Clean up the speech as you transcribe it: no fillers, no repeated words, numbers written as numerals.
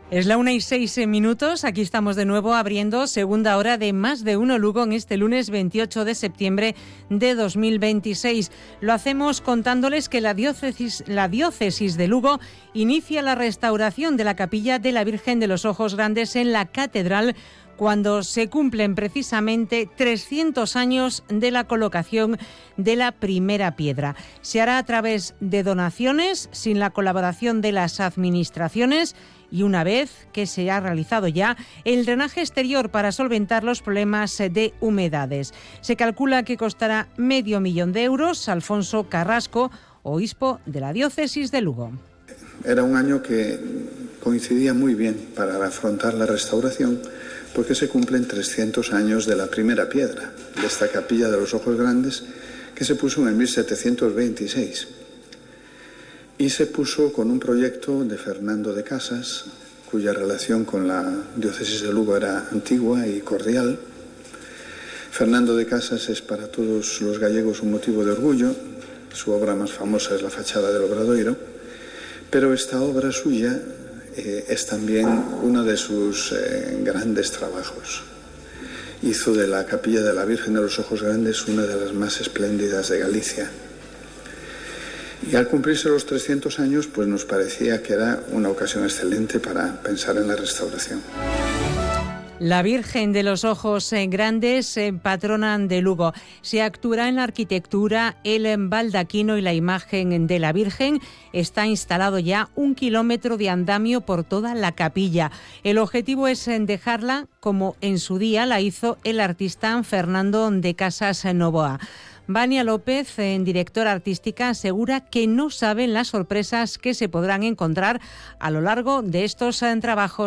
Es la 1:06. Aquí estamos de nuevo abriendo segunda hora de Más de Uno Lugo en este lunes 28 de septiembre de 2026. Lo hacemos contándoles que la diócesis de Lugo inicia la restauración de la capilla de la Virgen de los Ojos Grandes en la catedral, cuando se cumplen precisamente 300 años de la colocación de la primera piedra. Se hará a través de donaciones, sin la colaboración de las administraciones, y una vez que se ha realizado ya el drenaje exterior para solventar los problemas de humedades. Se calcula que costará €500.000. Alfonso Carrasco, obispo de la diócesis de Lugo. Era un año que coincidía muy bien para afrontar la restauración, porque se cumplen 300 años de la primera piedra de esta capilla de los Ojos Grandes, que se puso en el 1726. Y se puso con un proyecto de Fernando de Casas, cuya relación con la diócesis de Lugo era antigua y cordial. Fernando de Casas es para todos los gallegos un motivo de orgullo. Su obra más famosa es la fachada del Obradoiro, pero esta obra suya es también uno de sus grandes trabajos. Hizo de la capilla de la Virgen de los Ojos Grandes una de las más espléndidas de Galicia. Y al cumplirse los 300 años, pues nos parecía que era una ocasión excelente para pensar en la restauración. La Virgen de los Ojos Grandes, patrona de Lugo. Se actuará en la arquitectura, el baldaquino y la imagen de la Virgen. Está instalado ya 1 kilómetro de andamio por toda la capilla. El objetivo es dejarla como en su día la hizo el artista Fernando de Casas Novoa. Vania López, directora artística, asegura que no saben las sorpresas que se podrán encontrar a lo largo de estos trabajos.